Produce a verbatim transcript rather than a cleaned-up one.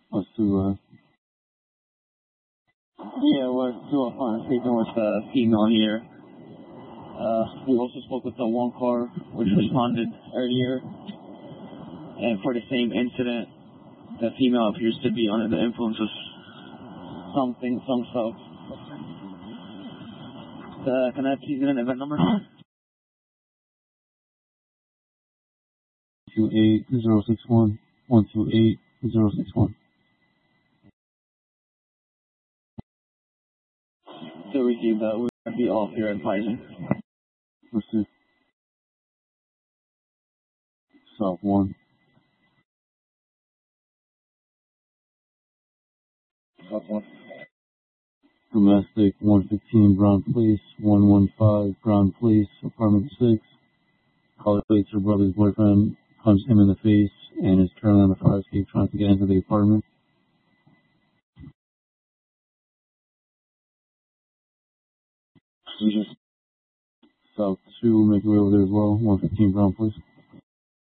Let's do, uh, Yeah, we're still fine speaking with the female here. Uh, we also spoke with the one car which responded earlier. And for the same incident, the female appears to be under the influence of something, some stuff. Uh, can I please get an event number? two eight zero six one, one two eight zero six one. To receive that, we're going to be off here at Pison. Let's see. South one. South one. Domestic one fifteen Brown Place, one one five Brown Place, apartment six. Caller states her brother's boyfriend punched him in the face and is currently on the fire escape trying to get into the apartment. Jesus. South two, make your way over there as well, one fifteen Brown Place.